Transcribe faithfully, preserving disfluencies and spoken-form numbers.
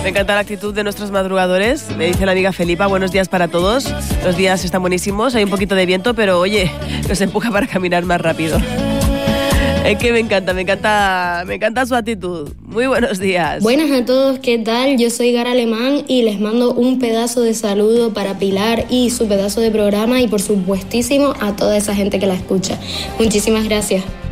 Me encanta la actitud de nuestros madrugadores. Me dice la amiga Felipa, buenos días para todos. Los días están buenísimos, hay un poquito de viento, pero oye, nos empuja para caminar más rápido. Es que me encanta, me encanta, me encanta su actitud. Muy buenos días. Buenas a todos, ¿qué tal? Yo soy Gara Alemán y les mando un pedazo de saludo para Pilar y su pedazo de programa y por supuestísimo a toda esa gente que la escucha. Muchísimas gracias.